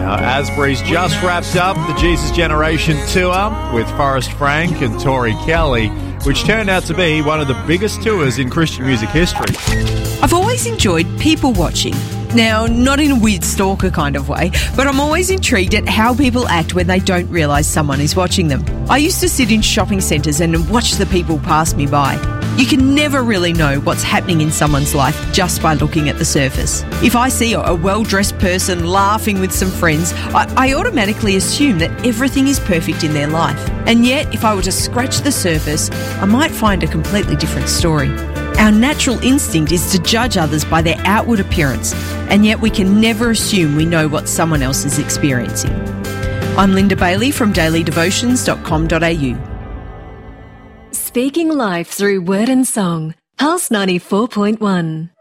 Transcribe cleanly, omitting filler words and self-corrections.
Asbury's just wrapped up the Jesus Generation tour with Forrest Frank and Tori Kelly, which turned out to be one of the biggest tours in Christian music history. I've always enjoyed people watching. Now, not in a weird stalker kind of way, but I'm always intrigued at how people act when they don't realise someone is watching them. I used to sit in shopping centres and watch the people pass me by. You can never really know what's happening in someone's life just by looking at the surface. If I see a well-dressed person laughing with some friends, I automatically assume that everything is perfect in their life. And yet, if I were to scratch the surface, I might find a completely different story. Our natural instinct is to judge others by their outward appearance, and yet we can never assume we know what someone else is experiencing. I'm Linda Bailey from dailydevotions.com.au. Speaking life through word and song. Pulse 94.1.